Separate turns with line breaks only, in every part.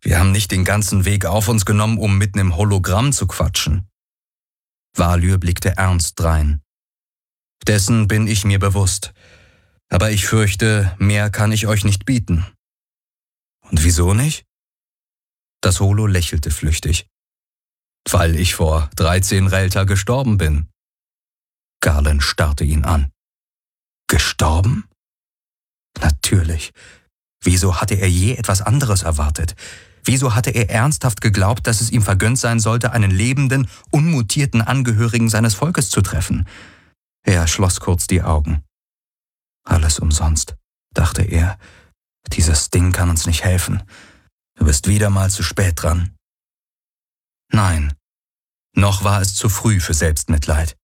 Wir haben nicht den ganzen Weg auf uns genommen, um mit nem Hologramm zu quatschen. Valyr blickte ernst drein. Dessen bin ich mir bewusst. Aber ich fürchte, mehr kann ich euch nicht bieten. Und wieso nicht? Das Holo lächelte flüchtig. Weil ich vor 13 Relta gestorben bin. Garland starrte ihn an. Gestorben? Natürlich. Wieso hatte er je etwas anderes erwartet? Wieso hatte er ernsthaft geglaubt, dass es ihm vergönnt sein sollte, einen lebenden, unmutierten Angehörigen seines Volkes zu treffen? Er schloss kurz die Augen. Alles umsonst, dachte er. Dieses Ding kann uns nicht helfen. Du bist wieder mal zu spät dran. Nein, noch war es zu früh für Selbstmitleid.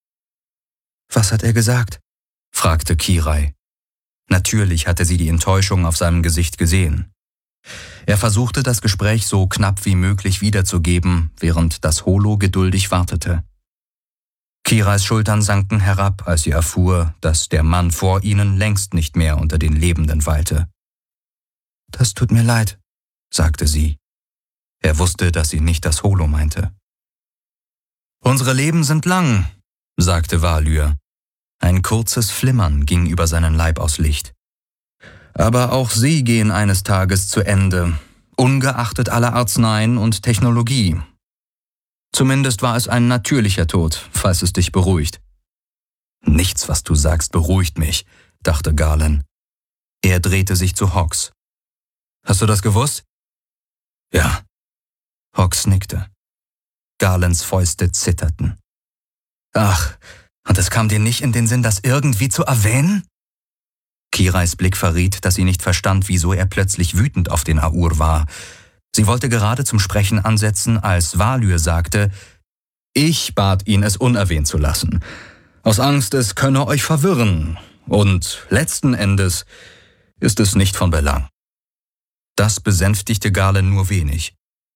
Was hat er gesagt? Fragte Kirai. Natürlich hatte sie die Enttäuschung auf seinem Gesicht gesehen. Er versuchte, das Gespräch so knapp wie möglich wiederzugeben, während das Holo geduldig wartete. Kirais Schultern sanken herab, als sie erfuhr, dass der Mann vor ihnen längst nicht mehr unter den Lebenden weilte. »Das tut mir leid«, sagte sie. Er wusste, dass sie nicht das Holo meinte. »Unsere Leben sind lang«, sagte Valyr. Ein kurzes Flimmern ging über seinen Leib aus Licht. »Aber auch sie gehen eines Tages zu Ende, ungeachtet aller Arzneien und Technologie. Zumindest war es ein natürlicher Tod, falls es dich beruhigt.« »Nichts, was du sagst, beruhigt mich«, dachte Garland. Er drehte sich zu Hawks. »Hast du das gewusst?« »Ja.« Hawks nickte. Garlands Fäuste zitterten. »Ach, und es kam dir nicht in den Sinn, das irgendwie zu erwähnen?« Kirais Blick verriet, dass sie nicht verstand, wieso er plötzlich wütend auf den Aur war. Sie wollte gerade zum Sprechen ansetzen, als Valyr sagte, »Ich bat ihn, es unerwähnt zu lassen. Aus Angst, es könne euch verwirren. Und letzten Endes ist es nicht von Belang.« Das besänftigte Garland nur wenig.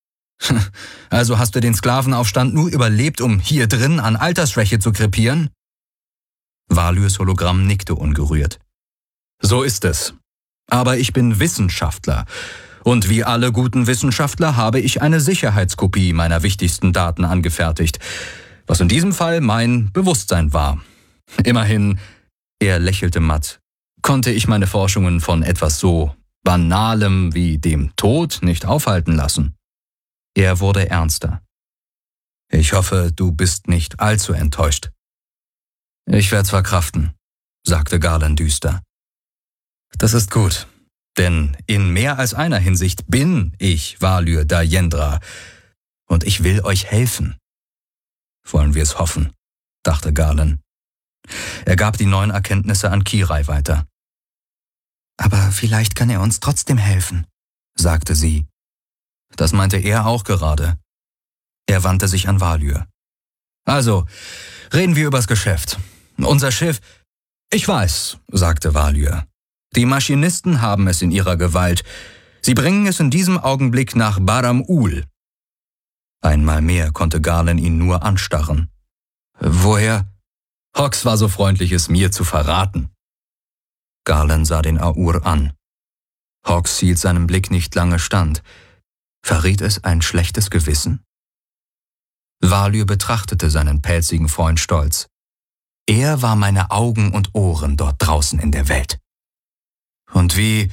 »Also hast du den Sklavenaufstand nur überlebt, um hier drin an Altersschwäche zu krepieren?« Valyrs Hologramm nickte ungerührt. »So ist es. Aber ich bin Wissenschaftler. Und wie alle guten Wissenschaftler habe ich eine Sicherheitskopie meiner wichtigsten Daten angefertigt, was in diesem Fall mein Bewusstsein war. Immerhin«, er lächelte matt, »konnte ich meine Forschungen von etwas so Banalem wie dem Tod nicht aufhalten lassen.« Er wurde ernster. »Ich hoffe, du bist nicht allzu enttäuscht.« »Ich werd's verkraften«, sagte Garland düster. »Das ist gut, denn in mehr als einer Hinsicht bin ich Valyr Dayendra und ich will euch helfen.« »Wollen wir es hoffen«, dachte Garland. Er gab die neuen Erkenntnisse an Kirai weiter. »Aber vielleicht kann er uns trotzdem helfen«, sagte sie. Das meinte er auch gerade. Er wandte sich an Valyr. »Also, reden wir übers Geschäft. Unser Schiff...« »Ich weiß«, sagte Valyr. »Die Maschinisten haben es in ihrer Gewalt. Sie bringen es in diesem Augenblick nach Baram-Ul.« Einmal mehr konnte Garland ihn nur anstarren. »Woher?« »Hawks war so freundlich, es mir zu verraten.« Garland sah den Aur an. Hawks hielt seinem Blick nicht lange stand. Verriet es ein schlechtes Gewissen? Valyr betrachtete seinen pelzigen Freund stolz. Er war meine Augen und Ohren dort draußen in der Welt. Und wie?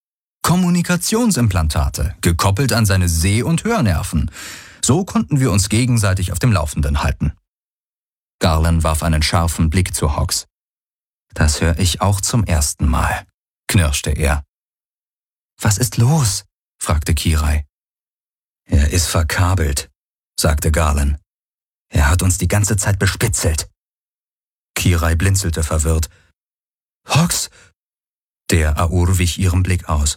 Kommunikationsimplantate, gekoppelt an seine Seh- und Hörnerven. So konnten wir uns gegenseitig auf dem Laufenden halten. Garland warf einen scharfen Blick zu Hawks. »Das höre ich auch zum ersten Mal«, knirschte er. »Was ist los?« fragte Kirai. »Er ist verkabelt«, sagte Garland. »Er hat uns die ganze Zeit bespitzelt.« Kirai blinzelte verwirrt. »Hawks?« Der Aur wich ihrem Blick aus.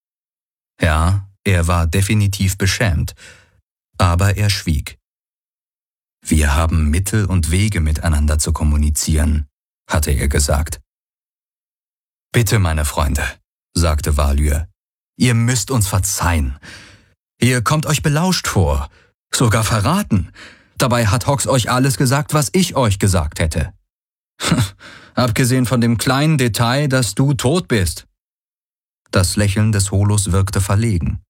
Ja, er war definitiv beschämt, aber er schwieg. »Wir haben Mittel und Wege, miteinander zu kommunizieren«, hatte er gesagt. »Bitte, meine Freunde«, sagte Valyr, »ihr müsst uns verzeihen. Ihr kommt euch belauscht vor, sogar verraten. Dabei hat Hawks euch alles gesagt, was ich euch gesagt hätte. Abgesehen von dem kleinen Detail, dass du tot bist.« Das Lächeln des Holos wirkte verlegen.